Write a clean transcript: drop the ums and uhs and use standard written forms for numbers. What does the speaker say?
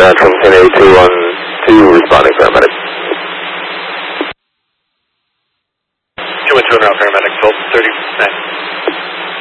that from 108212, responding paramedic. 212 now, paramedic, 1239.